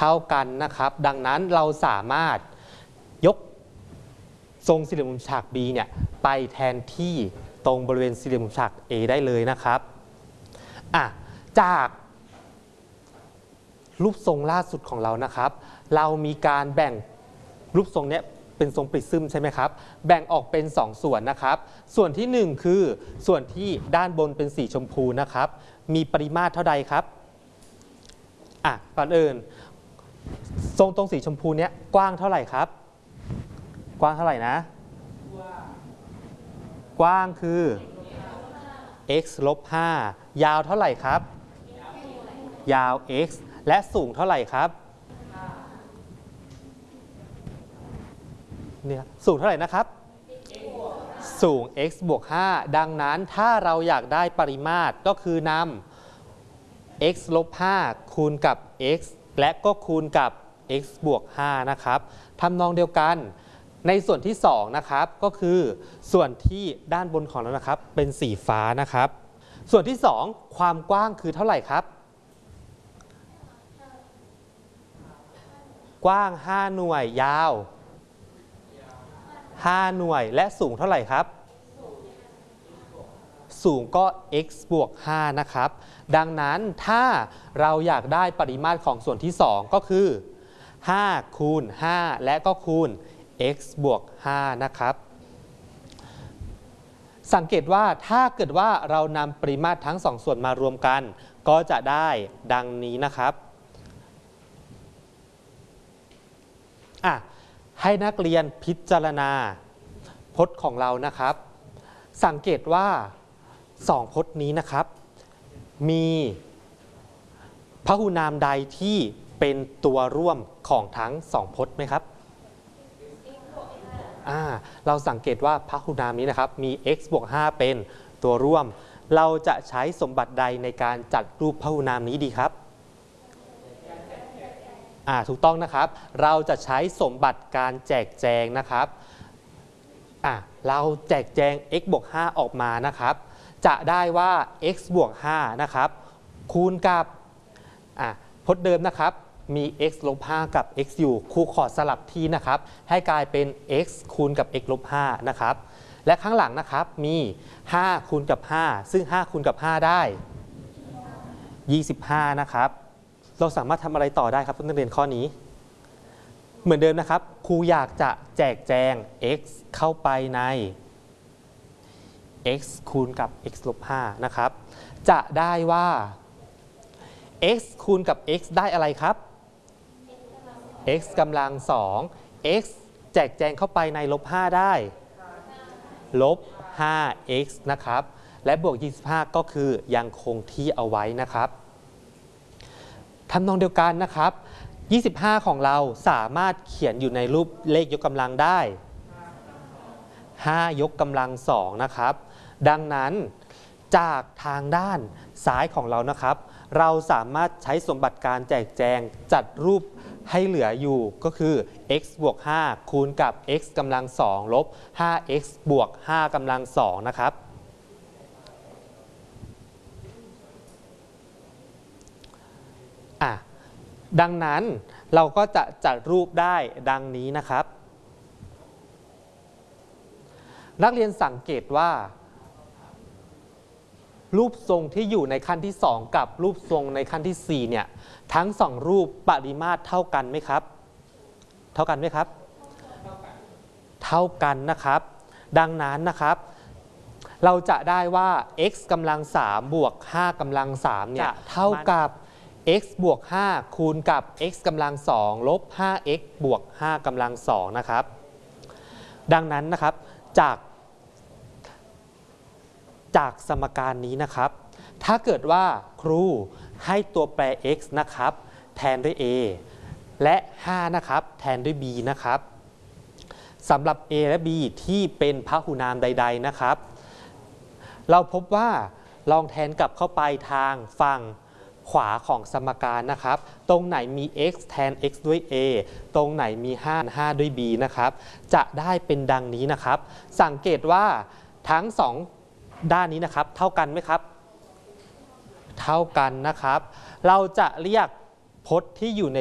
เท่ากันนะครับดังนั้นเราสามารถยกทรงสี่เหลี่ยมมุมฉาก B เนี่ยไปแทนที่ตรงบริเวณสี่เหลี่ยมมุมฉาก A ได้เลยนะครับจากรูปทรงล่าสุดของเรานะครับเรามีการแบ่งรูปทรงเนี้ยเป็นทรงปริซึมใช่ไหมครับแบ่งออกเป็น2ส่วนนะครับส่วนที่1คือส่วนที่ด้านบนเป็นสีชมพูนะครับมีปริมาตรเท่าใดครับก่อนอื่นทรงตรงสีชมพูเนี้ยกว้างเท่าไหร่ครับกว้างเท่าไหร่นะกว้างคือ x ลบ 5ยาวเท่าไหร่ครับยาว x และสูงเท่าไหร่ครับเนี่ยสูงเท่าไหร่นะครับสูง x บวก 5ดังนั้นถ้าเราอยากได้ปริมาตรก็คือนำ x ลบ 5คูณกับ x และก็คูณกับ x บวก 5นะครับทำนองเดียวกันในส่วนที่2นะครับก็คือส่วนที่ด้านบนของเรานะครับเป็นสีฟ้านะครับส่วนที่2ความกว้างคือเท่าไหร่ครับกว้าง5หน่วยยาว5หน่วยและสูงเท่าไหร่ครับสูงก็ x บวก 5นะครับดังนั้นถ้าเราอยากได้ปริมาตรของส่วนที่2ก็คือ5คูณ5และก็คูณ x บวก 5นะครับสังเกตว่าถ้าเกิดว่าเรานำปริมาตรทั้ง2ส่วนมารวมกันก็จะได้ดังนี้นะครับให้นักเรียนพิจารณาพจน์ของเรานะครับสังเกตว่า2พจน์นี้นะครับมีพหูนามใดที่เป็นตัวร่วมของทั้ง2พจน์ไหมครับเราสังเกตว่าพหูนามนี้นะครับมี x บวก 5เป็นตัวร่วมเราจะใช้สมบัติใดในการจัดรูปพหูนามนี้ดีครับถูกต้องนะครับเราจะใช้สมบัติการแจกแจงนะครับเราแจกแจง x บวก 5ออกมานะครับจะได้ว่า x บวก 5นะครับคูณกับพจน์เดิมนะครับมี x ลบ 5กับ x อยู่ครูขอสลับที่นะครับให้กลายเป็น x คูณกับ x ลบ 5นะครับและข้างหลังนะครับมี5คูณกับ5ซึ่ง5คูณกับ5ได้25นะครับเราสามารถทำอะไรต่อได้ครับนักเรียนข้อนี้เหมือนเดิมนะครับครูอยากจะแจกแจง x เข้าไปใน x คูณกับ x ลบ 5นะครับจะได้ว่า x คูณกับ x ได้อะไรครับ x กำลัง2 x แจกแจงเข้าไปในลบ 5ได้ลบ 5x นะครับและบวก25ก็คือยังคงที่เอาไว้นะครับทำนองเดียวกันนะครับ25ของเราสามารถเขียนอยู่ในรูปเลขยกกำลังได้5ยกกำลัง2นะครับดังนั้นจากทางด้านซ้ายของเรานะครับเราสามารถใช้สมบัติการแจกแจงจัดรูปให้เหลืออยู่ก็คือ x บวก 5คูณกับ x กำลัง2ลบ 5x บวก 5กำลัง2นะครับดังนั้นเราก็จะจัดรูปได้ดังนี้นะครับนักเรียนสังเกตว่ารูปทรงที่อยู่ในขั้นที่2กับรูปทรงในขั้นที่4เนี่ยทั้ง2รูปปริมาตรเท่ากันไหมครับเท่ากันไหมครับเท่ากันนะครับดังนั้นนะครับเราจะได้ว่า x กำลัง3บวก5กำลัง3เนี่ยเท่ากับx บวก 5คูณกับ x กำลัง2ลบ 5x บวก 5กำลัง2นะครับดังนั้นนะครับจากสมการนี้นะครับถ้าเกิดว่าครูให้ตัวแปร x นะครับแทนด้วย a และ5นะครับแทนด้วย b นะครับสำหรับ a และ b ที่เป็นพหูนามใดๆนะครับเราพบว่าลองแทนกลับเข้าไปทางฝั่งขวาของสมการนะครับตรงไหนมี x แทน x ด้วย a ตรงไหนมี5ด้วย b นะครับจะได้เป็นดังนี้นะครับสังเกตว่าทั้ง2ด้านนี้นะครับเท่ากันไหมครับเท่ากันนะครับเราจะเรียกพจน์ที่อยู่ใน